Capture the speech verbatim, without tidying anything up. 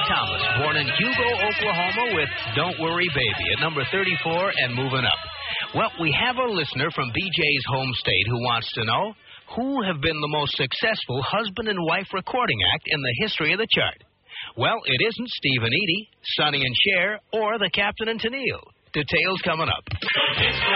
Thomas, born in Hugo, Oklahoma, with Don't Worry Baby at number thirty-four and moving up. Well, we have a listener from B J's home state who wants to know who have been the most successful husband and wife recording act in the history of the chart. Well, it isn't Steve and Edie, Sonny and Cher, or the Captain and Tennille. Details coming up.